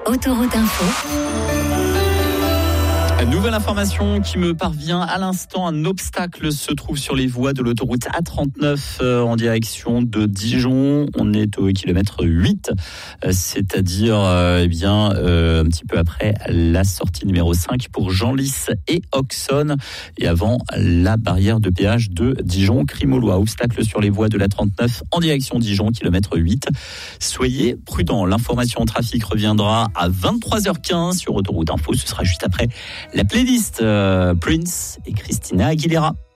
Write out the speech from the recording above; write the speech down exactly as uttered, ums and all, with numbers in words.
Autoroute Info. Nouvelle information qui me parvient à l'instant, un obstacle se trouve sur les voies de l'autoroute A trente-neuf euh, en direction de Dijon. On est au kilomètre huit, euh, c'est-à-dire euh, eh bien euh, un petit peu après la sortie numéro cinq pour Genlis et Auxonne et avant la barrière de péage de Dijon-Crimolois. Obstacle sur les voies de l'A trente-neuf en direction Dijon, kilomètre huit. Soyez prudents. L'information trafic reviendra à vingt-trois heures quinze sur Autoroute Info. Ce sera juste après la playlist euh, Prince et Christina Aguilera.